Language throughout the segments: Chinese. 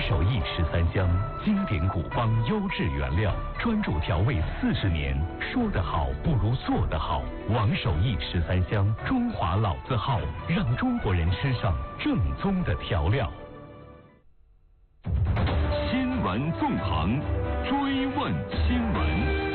手艺13香，经典古方，优质原料，专注调味40年。说得好不如做得好。王手艺13香，中华老字号，让中国人吃上正宗的调料。新闻纵横，追问新闻。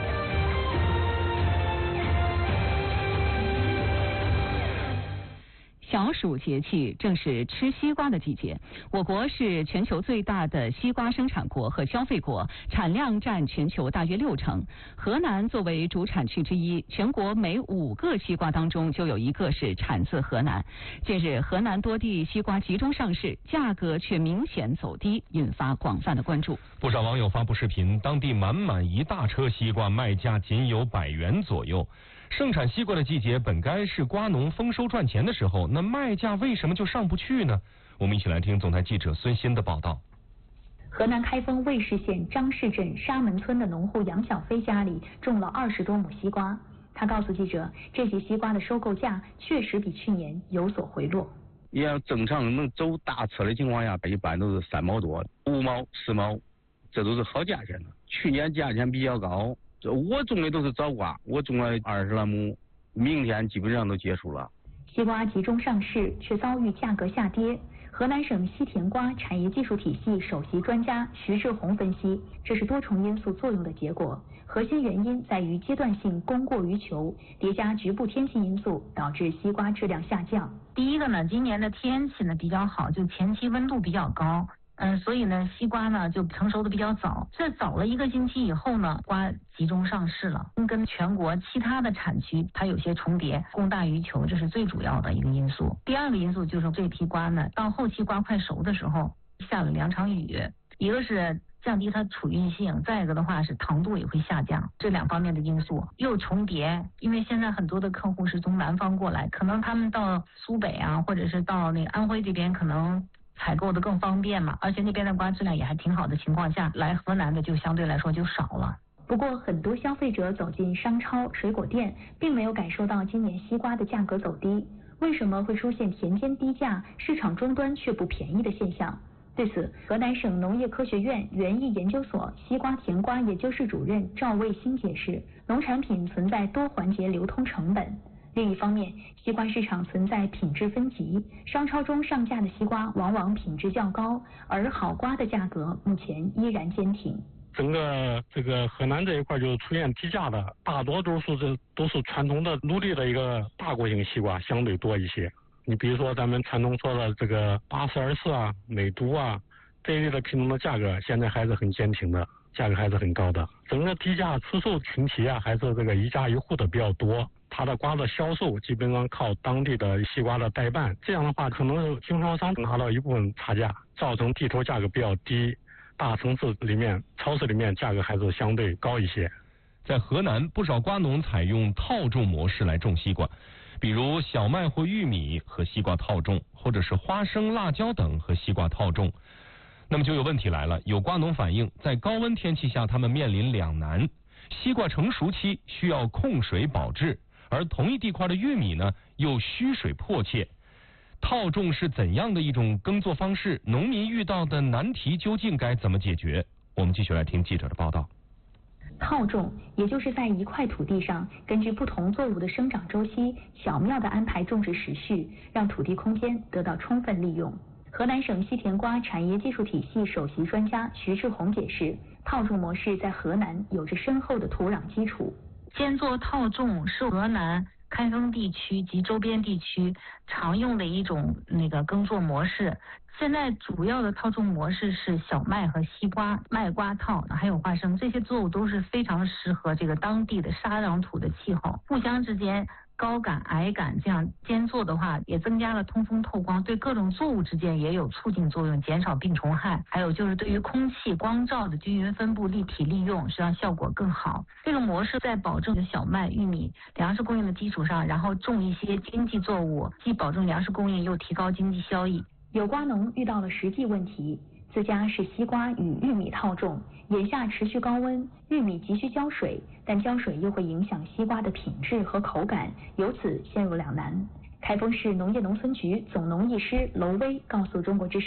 小暑节气正是吃西瓜的季节，我国是全球最大的西瓜生产国和消费国，产量占全球大约60%。河南作为主产区之一，全国每5个西瓜当中就有1个是产自河南。近日，河南多地西瓜集中上市，价格却明显走低，引发广泛的关注。 不少网友发布视频，当地满一大车西瓜，卖价仅有100元左右。盛产西瓜的季节本该是瓜农丰收赚钱的时候，那卖价为什么就上不去呢？我们一起来听总台记者孙鑫的报道。 河南开封尉氏县张氏镇沙门村的农户杨小飞家里种了20多亩西瓜，他告诉记者，这些西瓜的收购价确实比去年有所回落。 要正常能走大车的情况下，一般都是3毛多、5毛、10毛，这都是好价钱的。去年价钱比较高。我种的都是早瓜，我种了20来亩，明天基本上都结束了。 西瓜集中上市，却遭遇价格下跌。河南省西甜瓜产业技术体系首席专家徐志红分析，这是多重因素作用的结果，核心原因在于阶段性供过于求，叠加局部天气因素，导致西瓜质量下降。 第一个呢，今年的天气呢比较好，就前期温度比较高。所以呢，西瓜呢就成熟的比较早，这早了1个星期以后呢，瓜集中上市了，跟全国其他的产区它有些重叠，供大于求，这是最主要的一个因素。第2个因素就是这批瓜呢，到后期瓜快熟的时候，下了2场雨，一个是降低它储运性，再一个的话是糖度也会下降，这2方面的因素又重叠。因为现在很多的客户是从南方过来，可能他们到苏北啊，或者是到那个安徽这边，可能采购的更方便嘛，而且那边的瓜质量也还挺好的情况下，来河南的就相对来说就少了。 不过，很多消费者走进商超、水果店，并没有感受到今年西瓜的价格走低。为什么会出现田间低价、市场终端却不便宜的现象？对此，河南省农业科学院园艺研究所西瓜甜瓜研究室主任赵卫新解释，农产品存在多环节流通成本。另一方面，西瓜市场存在品质分级，商超中上架的西瓜往往品质较高，而好瓜的价格目前依然坚挺。 整个这个河南这一块就出现低价的，大多都是传统的努力的一个大国型西瓜相对多一些。你比如说咱们传统说的这个824啊、美都啊这一类的品种的价格，现在还是很坚挺的，价格还是很高的。整个低价出售群体啊，还是这个一家一户的比较多。它的瓜的销售基本上靠当地的西瓜的代办，这样的话可能是经销商拿到一部分差价，造成地头价格比较低，大城市里面超市里面价格还是相对高一些。 在河南，不少瓜农采用套种模式来种西瓜，比如小麦或玉米和西瓜套种，或者是花生、辣椒等和西瓜套种。那么就有问题来了，有瓜农反映，在高温天气下，他们面临2难：西瓜成熟期需要控水保质，而同一地块的玉米呢，又需水迫切。套种是怎样的一种耕作方式？农民遇到的难题究竟该怎么解决？我们继续来听记者的报道。 套种也就是在一块土地上，根据不同作物的生长周期，巧妙地安排种植时序，让土地空间得到充分利用。河南省西甜瓜产业技术体系首席专家徐志红解释，套种模式在河南有着深厚的土壤基础。 间作套种是河南开封地区及周边地区常用的一种耕作模式。现在主要的套种模式是小麦和西瓜、麦瓜套，还有花生，这些作物都是非常适合这个当地的沙壤土的气候，互相之间高感、矮感，这样间作的话也增加了通风透光，对各种作物之间也有促进作用，减少病虫害。还有就是对于空气光照的均匀分布、立体利用，实际上效果更好。这个模式在保证小麦、玉米粮食供应的基础上，然后种一些经济作物，既保证粮食供应，又提高经济效益。 有瓜农遇到了实际问题，自家是西瓜与玉米套种，眼下持续高温，玉米急需浇水，但浇水又会影响西瓜的品质和口感，由此陷入2难。开封市农业农村局总农艺师娄威告诉中国之声。